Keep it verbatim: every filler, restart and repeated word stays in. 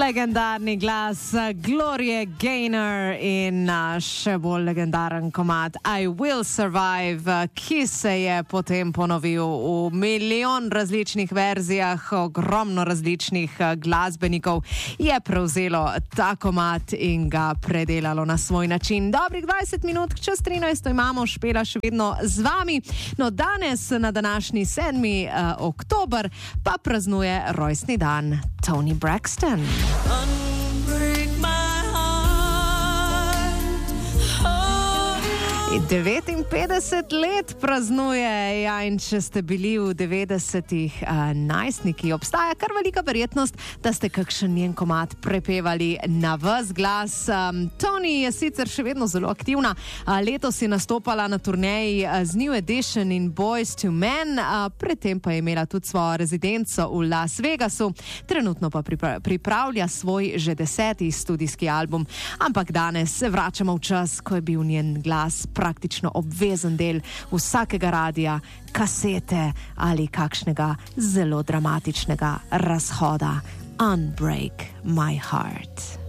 Legendarni glas Glorie Gaynor in še bolj legendaren komad I Will Survive, ki se je potem ponovil v milijon različnih verzijah, ogromno različnih glasbenikov je prevzelo ta komad in ga predelalo na svoj način. Dobrih dvajset minut čez trinajst imamo, Špela še vedno z vami. No, danes na današnji sedmi uh, oktober pa praznuje rojstni dan Toni Braxton. devetinpetdeset let praznuje, ja, in če ste bili v devetdesetih uh, najstniki, obstaja kar velika verjetnost, da ste kakšen njen komad prepevali na ves glas. Um, Toni je sicer še vedno zelo aktivna, uh, letos je nastopala na turneji uh, z New Edition in Boys to Men, uh, predtem pa je imela tudi svojo rezidenco v Las Vegasu, trenutno pa pripra- pripravlja svoj že deseti studijski album, ampak danes se vračamo v čas, ko je bil njen glas praktično obvezen del vsakega radija, kasete ali kakšnega zelo dramatičnega razhoda. Unbreak my heart.